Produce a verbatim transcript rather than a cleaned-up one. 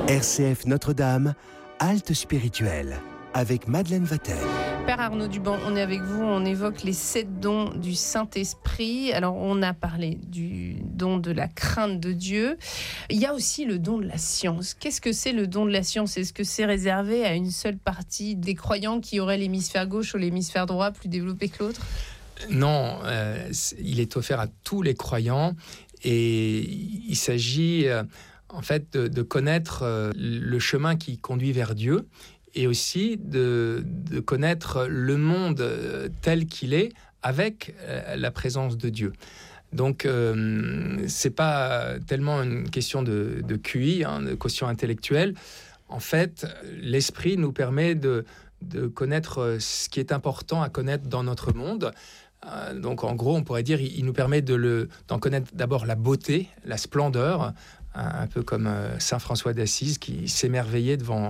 R C F Notre-Dame, halte spirituelle, avec Madeleine Vatel. Père Arnaud Duban, on est avec vous, on évoque les sept dons du Saint-Esprit. Alors, on a parlé du don de la crainte de Dieu. Il y a aussi le don de la science. Qu'est-ce que c'est le don de la science ? Est-ce que c'est réservé à une seule partie des croyants qui auraient l'hémisphère gauche ou l'hémisphère droit plus développé que l'autre ? Non, euh, il est offert à tous les croyants et il s'agit euh, en fait de, de connaître euh, le chemin qui conduit vers Dieu et aussi de, de connaître le monde euh, tel qu'il est avec euh, la présence de Dieu. Donc, euh, c'est pas tellement une question de, de Q I, hein, de quotient intellectuel. En fait, l'esprit nous permet de, de connaître ce qui est important à connaître dans notre monde. Euh, donc, en gros, on pourrait dire, il, il nous permet de le, d'en connaître d'abord la beauté, la splendeur, un, un peu comme euh, Saint François d'Assise qui s'émerveillait devant